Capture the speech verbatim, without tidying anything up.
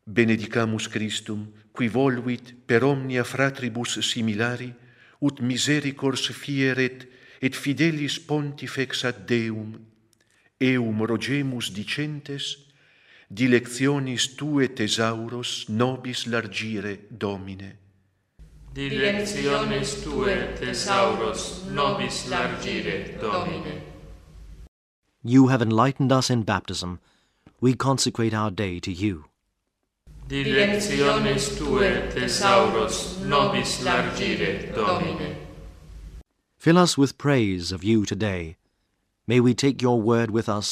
benedicamus Christum, qui voluit per omnia fratribus similari, ut misericors fieret et fidelis pontifex ad Deum, eum rogemus dicentes, dilectionis tue thesauros nobis largire, Domine. Dilectionis tue thesauros nobis largire, Domine. You have enlightened us in baptism. We consecrate our day to you. Dilectionis tue thesauros nobis largire, Domine. Fill us with praise of you today. May we take your word with us